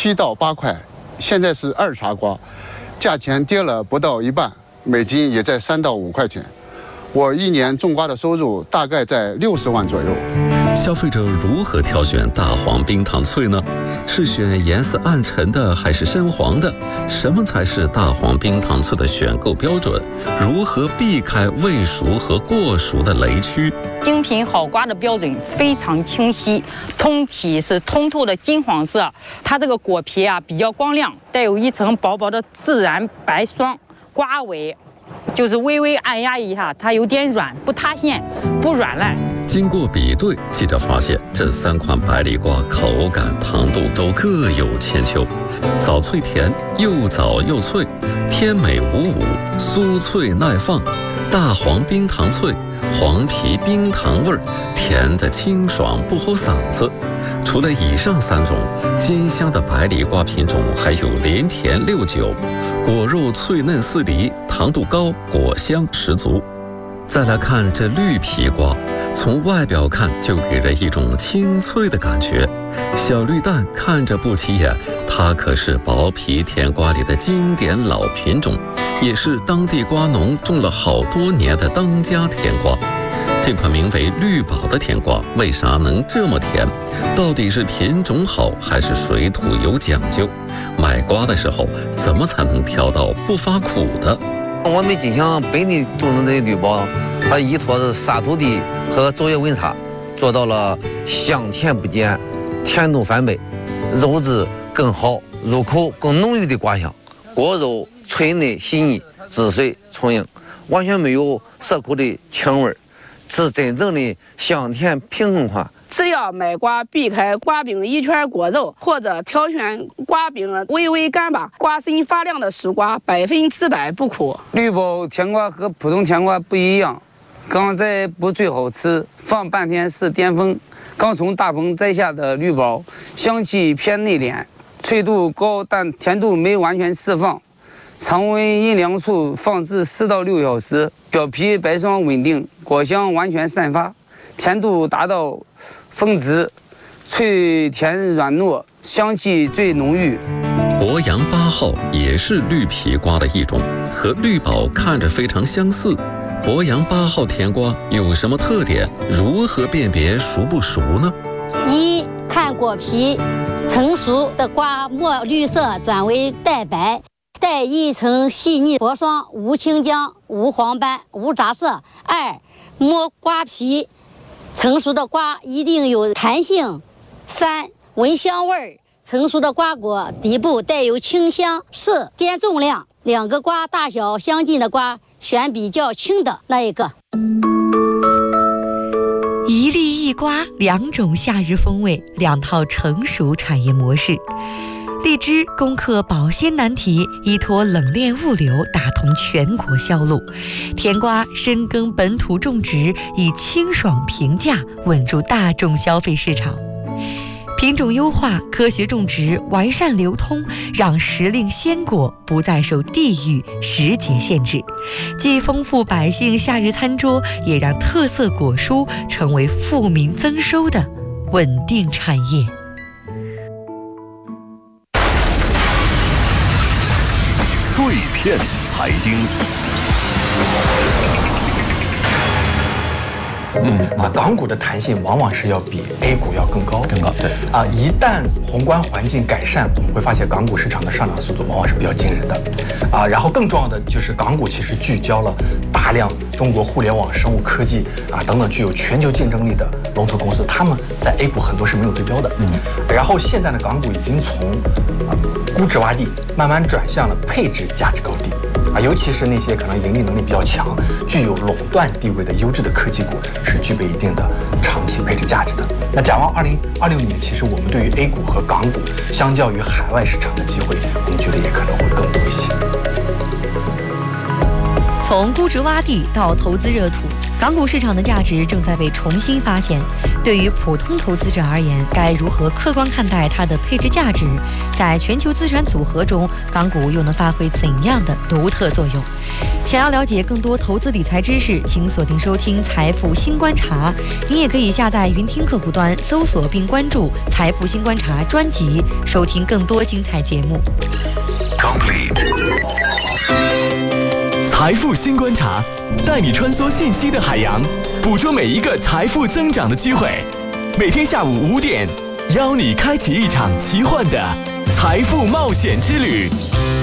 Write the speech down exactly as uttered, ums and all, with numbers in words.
七到八块，现在是二茬瓜，价钱跌了不到一半，每斤也在三到五块钱。我一年种瓜的收入大概在六十万左右。 消费者如何挑选大黄冰糖脆呢？是选颜色暗沉的还是深黄的？什么才是大黄冰糖脆的选购标准？如何避开未熟和过熟的雷区？ 精品好瓜的标准非常清晰，通体是通透的金黄色，它这个果皮啊比较光亮，带有一层薄薄的自然白霜，瓜尾就是微微按压一下，它有点软，不塌陷，不软烂。 经过比对，记者发现这三款百里瓜口感、糖度都各有千秋，枣脆甜，又枣又脆，甜美无五，酥脆耐放。大黄冰糖脆，黄皮冰糖味儿，甜的清爽不齁嗓子。除了以上三种金香的百里瓜品种，还有连甜六九，果肉脆嫩似梨，糖度高，果香十足。再来看这绿皮瓜，从外表看就给人一种清脆的感觉。小绿蛋看着不起眼，它可是薄皮甜瓜里的经典老品种，也是当地瓜农种了好多年的当家甜瓜。这款名为绿宝的甜瓜为啥能这么甜？到底是品种好还是水土有讲究？买瓜的时候怎么才能挑到不发苦的？ 我们进行本地种植的绿宝，它依托着沙土地和昼夜温差，做到了香甜不减，甜度翻倍，肉质更好，入口更浓郁的瓜香，果肉脆嫩细腻，汁水充盈，完全没有涩苦的青味，是真正的香甜平衡款。 只要买瓜避开瓜柄一圈果肉，或者挑选瓜柄微微干巴、瓜身发亮的熟瓜，百分之百不苦。 绿宝甜瓜和普通甜瓜不一样，刚摘不最好吃，放半天是巅峰。刚从大棚摘下的绿宝，香气偏内敛，脆度高，但甜度没完全释放。常温阴凉处放置四到六小时，表皮白霜稳定，果香完全散发，甜度达到峰值，脆甜软糯，香气最浓郁。 博洋八号也是绿皮瓜的一种，和绿宝看着非常相似。博洋八号甜瓜有什么特点？如何辨别熟不熟呢？ 一看果皮，成熟的瓜墨绿色转为带白，带一层细腻薄霜，无青浆，无黄斑，无杂色。二摸瓜皮，成熟的瓜一定有弹性。三闻香味儿，成熟的瓜果底部带有清香。四掂重量，两个瓜大小相近的瓜选比较轻的那一个。 一粒一瓜，两种夏日风味，两套成熟产业模式。荔枝攻克保鲜难题，依托冷链物流打通全国销路；甜瓜深耕本土种植，以清爽平价稳住大众消费市场。品种优化、科学种植、完善流通，让时令鲜果不再受地域、时节限制，既丰富百姓夏日餐桌，也让特色果蔬成为富民增收的稳定产业。 碎片财经。 嗯啊，港股的弹性往往是要比 A 股要更高，更高。对啊，一旦宏观环境改善，我们会发现港股市场的上涨速度往往是比较惊人的，啊，然后更重要的就是港股其实聚焦了大量中国互联网、生物科技啊等等具有全球竞争力的龙头公司，他们在 A 股很多是没有对标的。嗯，然后现在呢，港股已经从啊估值洼地慢慢转向了配置价值高地。啊，尤其是那些可能盈利能力比较强、具有垄断地位的优质的科技股，是具备一定的长期配置价值的。那展望二零二六年，其实我们对于 A 股和港股，相较于海外市场的机会，我们觉得也可能会更多一些。 从估值洼地到投资热土， 港股市场的价值正在被重新发现。对于普通投资者而言，该如何客观看待它的配置价值？在全球资产组合中，港股又能发挥怎样的独特作用？想要了解更多投资理财知识，请锁定收听《财富新观察》。您也可以下载云听客户端，搜索并关注《财富新观察》专辑，收听更多精彩节目。 财富新观察，带你穿梭信息的海洋，捕捉每一个财富增长的机会。每天下午五点，邀你开启一场奇幻的财富冒险之旅。